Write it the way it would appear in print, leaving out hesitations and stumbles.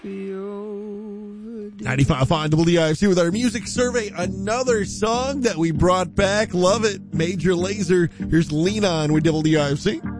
95.5 WDIFC with our music survey. Another song that we brought back. Love it. Major Lazer. Here's Lean On with WDIFC.